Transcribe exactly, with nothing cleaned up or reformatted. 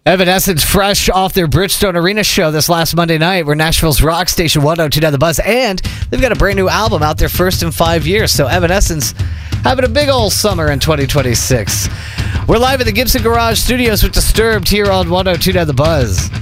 Evanescence fresh off their Bridgestone Arena show this last Monday night. We're Nashville's rock station one oh two to the Buzz, and they've got a brand new album out, their first in five years. So Evanescence having a big old summer in twenty twenty-six. We're live at the Gibson Garage Studios with Disturbed here on one oh two to the Buzz.